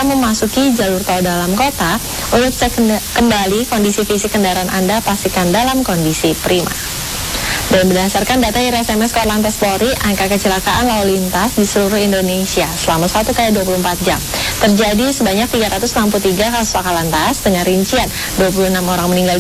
Anda memasuki jalur tol dalam kota, untuk cek kembali kondisi fisik kendaraan Anda, pastikan dalam kondisi prima. Dan berdasarkan data IRSMS Korlantas Polri, angka kecelakaan lalu lintas di seluruh Indonesia selama 1x24 jam terjadi sebanyak 363 kasus laka lantas dengan rincian 26 orang meninggal